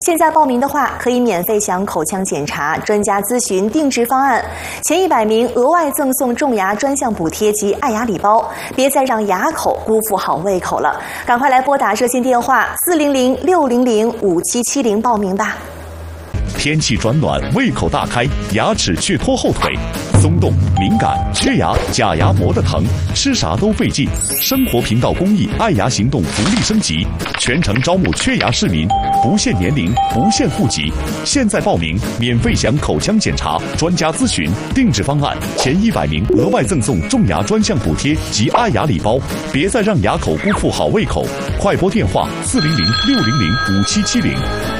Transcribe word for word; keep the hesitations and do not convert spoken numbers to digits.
现在报名的话，可以免费享口腔检查、专家咨询、定制方案，前一百名额外赠送种牙专项补贴及爱牙礼包。别再让牙口辜负好胃口了，赶快来拨打热线电话四零零六零零五七七零报名吧。 天气转暖，胃口大开，牙齿却拖后腿，松动、敏感、缺牙、假牙磨得疼，吃啥都费劲。生活频道公益爱牙行动福利升级，全程招募缺牙市民，不限年龄，不限户籍。现在报名，免费享口腔检查、专家咨询、定制方案，前一百名额外赠送种牙专项补贴及爱牙礼包。别再让牙口辜负好胃口，快拨电话四零零六零零五七七零。